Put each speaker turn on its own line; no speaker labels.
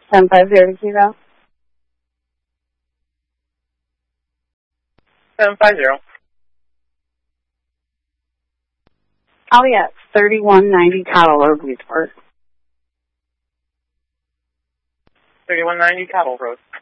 7500.
750.
I'll be at 3190 Cattle Road, Leesport.
3190 Cattle Road.